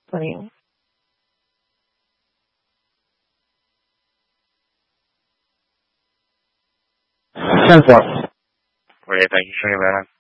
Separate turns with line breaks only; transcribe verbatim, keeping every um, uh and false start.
twenty.
ten four.
Great, thank you. Showing you, man.